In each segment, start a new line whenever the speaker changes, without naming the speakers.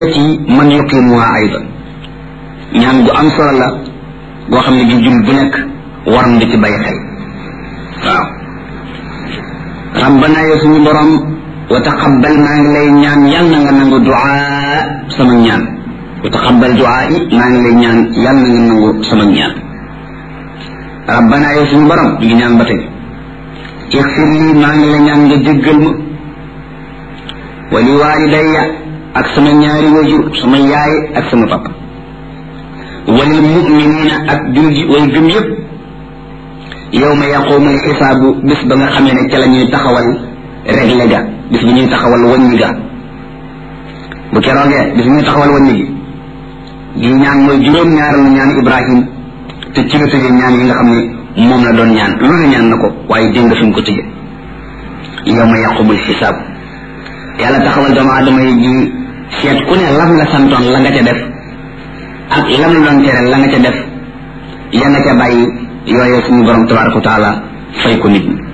man yuqimuha aydan ñaan gu am solo la goo xam ne gi jul bu nekk war na di ci bàyyi xel waaw rabbana yow suñu borom wa taqabbal maa ngi lay ñaan yal na nga nangu duaa sama ñaan wa taqabbal duaa yi maa ngi lay ñaan yal na nga nangu sama ñaan rabbana yow suñu borom ñu ngi ñaan ba tey ixfir lii maa ngi lay ñaan nga jéggal ma wa li walidayya ak sama ñaari wajur sama yaay ak sama papa walil mu'minina ak julji way gëm yëpp yawma yaqumul xisaabu bis ba nga xamee ne ca la ñuy taxawal réglé ga bis bi ñuy taxawal wàññi ga bu keroogee bis bi ñuy taxawal wàññi gi ñaan mooy juróom-ñaareelu ñaan Ibrahim te ci la tëjee ñaan yi nga xam ne moom la doon ñaan lu ne ñaan na ko waaye dégg nga fi mu ko tëjee yawma yaqumul xisaab yàlla taxawal doomu aadama yi ji seet ku ne lam la santoon la nga ca def ak lam la doon tere la nga ca def ya nga ca bàyyi yooyee suñu borom tabaraka wa taala fay ko nit ñi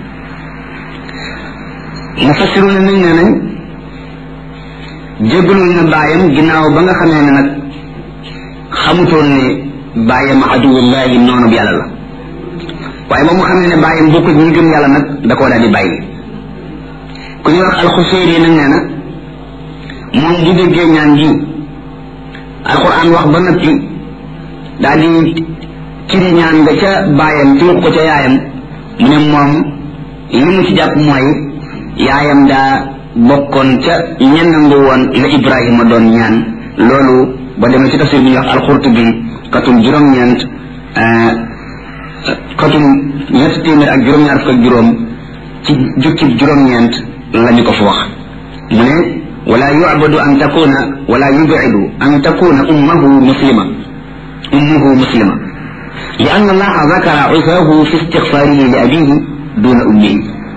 mufassiruna nañ ne nañ jéggalul na bàyyam ginnaaw ba nga xamee ne nag xamutoon ne bàyyam aduwullahi noonu bi yàlla la waaye moom mu xamee ne bàyyam bokk ñi gëm yàlla nag da koo daal di bàyyi ku ñuy wax alxuseyri nag nee na moom bu déggee ñaan gi alquran wax ba noppi daal di ciri ñaan nga ca bàyyam ci ko ca yaayam mu ne moom li mu ci jàpp mooy yaayam daa bokkoon ca ñennangu woon la Ibrahima doon ñaan loolu ba demee ci tafsir bi ñuy wax alxurtubi katum juróom-ñeent katum ñetti téeméer ak juróom-ñaar fukk ak juróom ci jukki juróom-ñeent lañu ko fa wax mu ne wala yu'badu an takuna wala yub'idu an takuna ummuhu muslima li anna allaha zakara usahu fi istighfarihi li abihi duna ummihi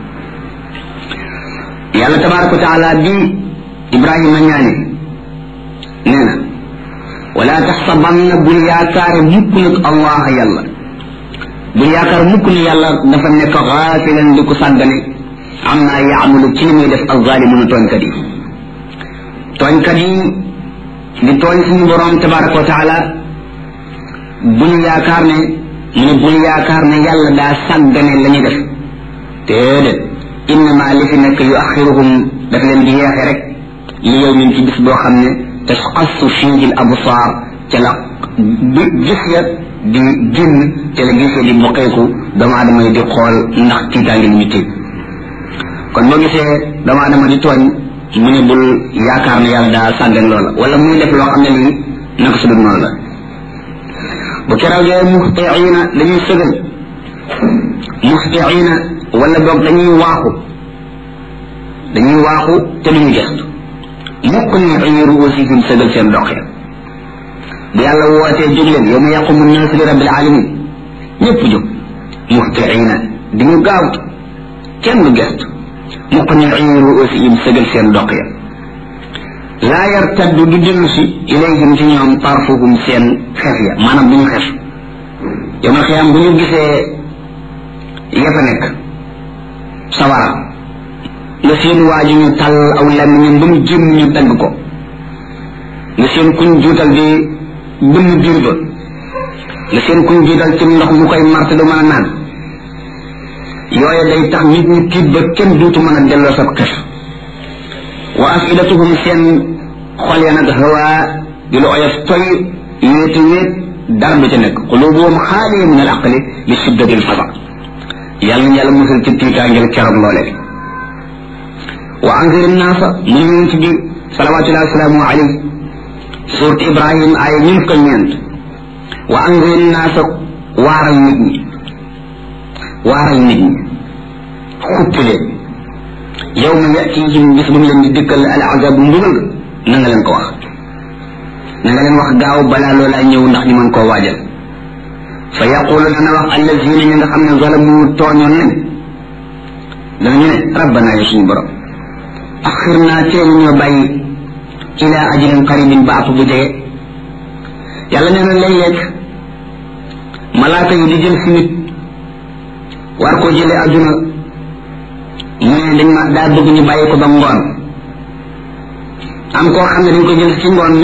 yàlla tabaraka wa taala bi Ibrahima ñaane nee na wala taxsabanna bul yaakaare mukk nag allah yàlla bul yaakaar mukk ne yàlla dafa nekk xaafilan di ko sàggane amma yaamalu ci li muy def alzalimuna tooñkat yi di tooñ suñu borom tabaraka wa taala bul yaakaar ne mu ne bul yaakaar ne yàlla daa sàggane la ñuy def déedéet innama li fi nekk yu axiruhum daf leen di yeexe rek li yow min ci bis boo xam ne tasqassu fiihi al absaar ca la gis ya di génn ca la gis ya di boqeeku doomu aadama yi di xool ndax tiitaangi li ñu tiit kon boo gisee doomu aadama di tooñ mu ne bul yaakaar ne yàlla daa sàggan loola wala muy def loo xam ne lii naka su dul noonu la bu keroogee muhtiina dañuy sëgal muhtiina wala boog dañuy waaxu te duñu gestu mukk ni ay ruusihim sëgal seen doxe bu yàlla wootee jóg leen yawma yaqumu nnaasu li rabbil alamin ñëpp jóg muhtiina diñu gaawtu kenn du gestu mukk ni ay ruusihim sëgal seen doxe laa yartaddu du dellu si ilayhim ci ñoom tarfuhum seen xef ya maanaam duñu xef yawmal xiyaam bu ñu gisee ya fa nekk sawara nga seen waaju ñu tàll aw làmmiñam ba mu jëm ñu dagg ko nga seen kuñ juutal di bënn biir ba nga seen kuñ juutal ci ndox mu koy marte du mën a naan yooye day tax nit ñi tiit ba kenn duutu mën a delloo sab xef wa afidatuhum seen xol ya nag hawaa di lu oyof toy wéeti wéet dara du ca nekk qulubuhum xaaliya min al aqli li shiddati al fasa yàlla na yàlla musal ci tiitaangel keroog loolee wa anzir naasa mu ngi ci biir salawatullahi wasalaamu alayhi surat Ibrahim ay ñun ko ñeent wa anzir naasa waaral nit ñi xuppi leen yawma yatihim bis bu mu leen di dikkal al azabu mbugal na nga leen ko wax na nga leen wax gaaw balaa loolaa ñëw ndax ñu mën koo waajal fa yaqulu dana wax allazina ñi nga xam ne zalamu tooñoon nañ danañu ne rabbana yow suñu borom axirna teelu ñoo bàyyi ila ajalin qaribin ba app bu jege yàlla nee na léeg-léeg malaaka yi di jël si nit war koo jëlee adduna mu ne dañ ma daa bëgg ñu bàyyi ko ba ngoon am koo xam ne dañ ko jël ci ngoon